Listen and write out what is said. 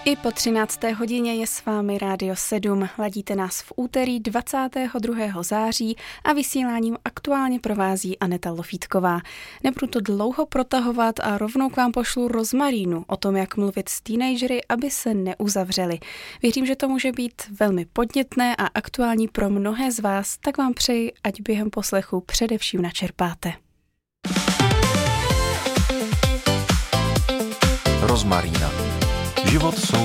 I po 13. hodině je s vámi Rádio 7. Ladíte nás v úterý 22. září a vysíláním aktuálně provází Aneta Lofítková. Nebudu to dlouho protahovat a rovnou k vám pošlu rozmarínu o tom, jak mluvit s teenagery, aby se neuzavřeli. Věřím, že to může být velmi podnětné a aktuální pro mnohé z vás, tak vám přeji, ať během poslechu především načerpáte. Rozmarína. Život